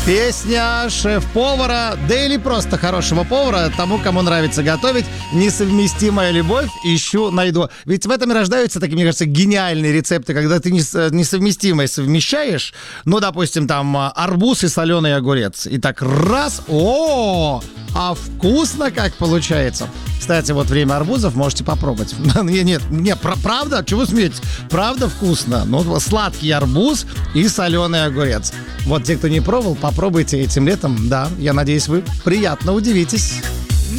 Песня шеф-повара, да или просто хорошего повара, тому, кому нравится готовить. Несовместимая любовь, ищу, найду. Ведь в этом и рождаются такие, мне кажется, гениальные рецепты, когда ты несовместимое совмещаешь. Ну, допустим, там арбуз и соленый огурец. И так раз, а вкусно как получается. Кстати, вот время арбузов, можете попробовать. Нет, правда? Чего вы смеетесь? Правда вкусно. Ну, сладкий арбуз и соленый огурец. Вот те, кто не пробовал, попробуйте этим летом. Да, я надеюсь, вы приятно удивитесь.